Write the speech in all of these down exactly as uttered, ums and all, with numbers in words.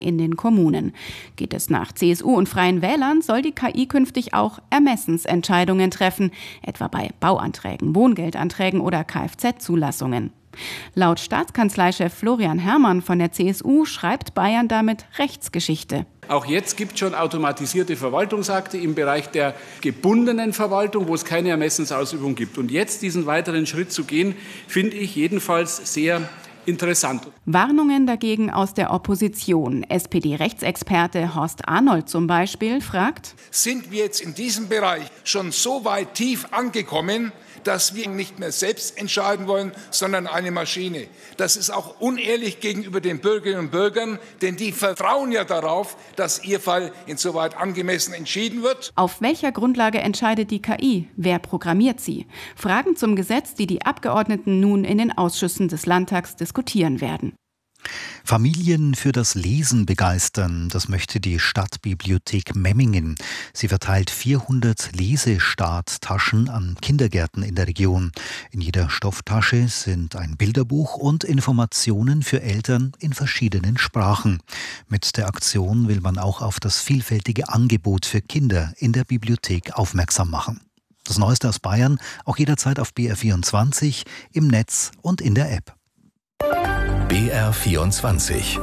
in den Kommunen. Geht es nach C S U und Freien Wählern, soll die K I künftig auch Ermessensentscheidungen treffen, etwa bei Bauanträgen, Wohngeldanträgen oder Kfz-Zulassungen. Laut Staatskanzleichef Florian Herrmann von der C S U schreibt Bayern damit Rechtsgeschichte. Auch jetzt gibt es schon automatisierte Verwaltungsakte im Bereich der gebundenen Verwaltung, wo es keine Ermessensausübung gibt. Und jetzt diesen weiteren Schritt zu gehen, finde ich jedenfalls sehr interessant. Warnungen dagegen aus der Opposition. S P D-Rechtsexperte Horst Arnold zum Beispiel fragt: Sind wir jetzt in diesem Bereich schon so weit tief angekommen, dass wir nicht mehr selbst entscheiden wollen, sondern eine Maschine? Das ist auch unehrlich gegenüber den Bürgerinnen und Bürgern, denn die vertrauen ja darauf, dass ihr Fall insoweit angemessen entschieden wird. Auf welcher Grundlage entscheidet die K I? Wer programmiert sie? Fragen zum Gesetz, die die Abgeordneten nun in den Ausschüssen des Landtags diskutieren werden. Familien für das Lesen begeistern, das möchte die Stadtbibliothek Memmingen. Sie verteilt vierhundert Lesestarttaschen an Kindergärten in der Region. In jeder Stofftasche sind ein Bilderbuch und Informationen für Eltern in verschiedenen Sprachen. Mit der Aktion will man auch auf das vielfältige Angebot für Kinder in der Bibliothek aufmerksam machen. Das Neueste aus Bayern auch jederzeit auf B R vierundzwanzig, im Netz und in der App. B R vierundzwanzig.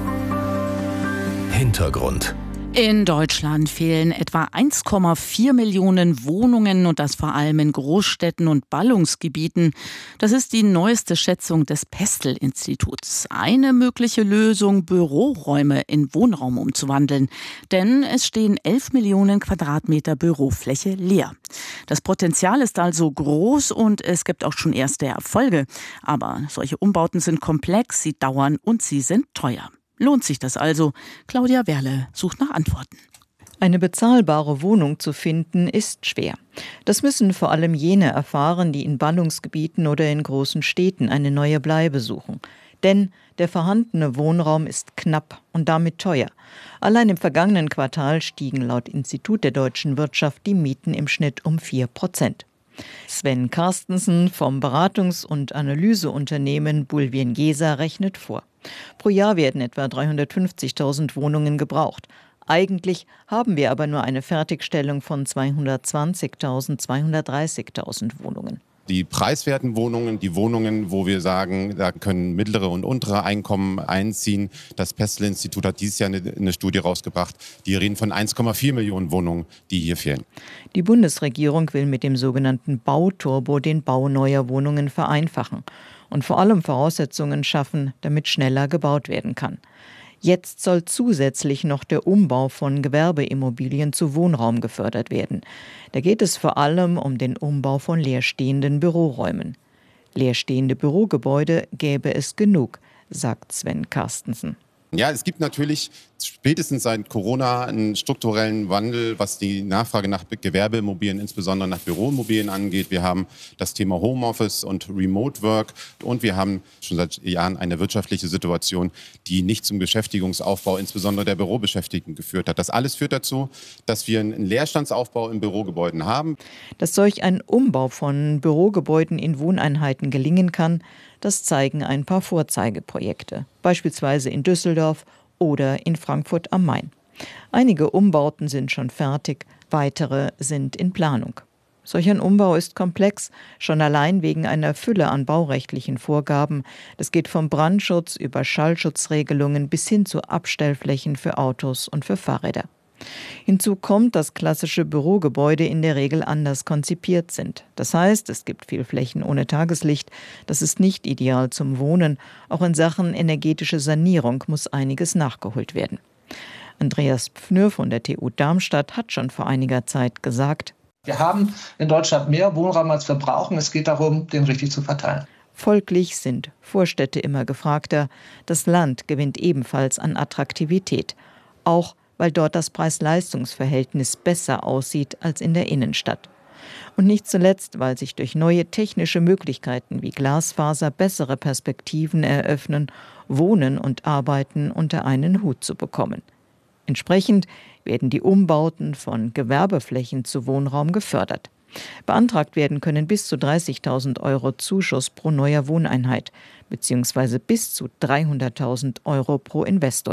Hintergrund. In Deutschland fehlen etwa eins Komma vier Millionen Wohnungen und das vor allem in Großstädten und Ballungsgebieten. Das ist die neueste Schätzung des Pestel-Instituts. Eine mögliche Lösung, Büroräume in Wohnraum umzuwandeln. Denn es stehen elf Millionen Quadratmeter Bürofläche leer. Das Potenzial ist also groß und es gibt auch schon erste Erfolge. Aber solche Umbauten sind komplex, sie dauern und sie sind teuer. Lohnt sich das also? Claudia Werle sucht nach Antworten. Eine bezahlbare Wohnung zu finden, ist schwer. Das müssen vor allem jene erfahren, die in Ballungsgebieten oder in großen Städten eine neue Bleibe suchen. Denn der vorhandene Wohnraum ist knapp und damit teuer. Allein im vergangenen Quartal stiegen laut Institut der deutschen Wirtschaft die Mieten im Schnitt um vier Prozent. Sven Carstensen vom Beratungs- und Analyseunternehmen Bulwiengesa rechnet vor. Pro Jahr werden etwa dreihundertfünfzigtausend Wohnungen gebraucht. Eigentlich haben wir aber nur eine Fertigstellung von zweihundertzwanzigtausend, zweihundertdreißigtausend Wohnungen. Die preiswerten Wohnungen, die Wohnungen, wo wir sagen, da können mittlere und untere Einkommen einziehen. Das Pestel-Institut hat dieses Jahr eine, eine Studie rausgebracht, die reden von eins Komma vier Millionen Wohnungen, die hier fehlen. Die Bundesregierung will mit dem sogenannten Bauturbo den Bau neuer Wohnungen vereinfachen und vor allem Voraussetzungen schaffen, damit schneller gebaut werden kann. Jetzt soll zusätzlich noch der Umbau von Gewerbeimmobilien zu Wohnraum gefördert werden. Da geht es vor allem um den Umbau von leerstehenden Büroräumen. Leerstehende Bürogebäude gäbe es genug, sagt Sven Carstensen. Ja, es gibt natürlich spätestens seit Corona einen strukturellen Wandel, was die Nachfrage nach Gewerbeimmobilien, insbesondere nach Büroimmobilien angeht. Wir haben das Thema Homeoffice und Remote Work und wir haben schon seit Jahren eine wirtschaftliche Situation, die nicht zum Beschäftigungsaufbau, insbesondere der Bürobeschäftigten, geführt hat. Das alles führt dazu, dass wir einen Leerstandsaufbau in Bürogebäuden haben. Dass solch ein Umbau von Bürogebäuden in Wohneinheiten gelingen kann, das zeigen ein paar Vorzeigeprojekte, beispielsweise in Düsseldorf oder in Frankfurt am Main. Einige Umbauten sind schon fertig, weitere sind in Planung. Solch ein Umbau ist komplex, schon allein wegen einer Fülle an baurechtlichen Vorgaben. Das geht vom Brandschutz über Schallschutzregelungen bis hin zu Abstellflächen für Autos und für Fahrräder. Hinzu kommt, dass klassische Bürogebäude in der Regel anders konzipiert sind. Das heißt, es gibt viel Flächen ohne Tageslicht. Das ist nicht ideal zum Wohnen. Auch in Sachen energetische Sanierung muss einiges nachgeholt werden. Andreas Pfnür von der T U Darmstadt hat schon vor einiger Zeit gesagt: Wir haben in Deutschland mehr Wohnraum als wir brauchen. Es geht darum, den richtig zu verteilen. Folglich sind Vorstädte immer gefragter. Das Land gewinnt ebenfalls an Attraktivität. Auch weil dort das Preis-Leistungs-Verhältnis besser aussieht als in der Innenstadt. Und nicht zuletzt, weil sich durch neue technische Möglichkeiten wie Glasfaser bessere Perspektiven eröffnen, Wohnen und Arbeiten unter einen Hut zu bekommen. Entsprechend werden die Umbauten von Gewerbeflächen zu Wohnraum gefördert. Beantragt werden können bis zu dreißigtausend Euro Zuschuss pro neuer Wohneinheit, beziehungsweise bis zu dreihunderttausend Euro pro Investor.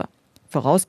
Voraus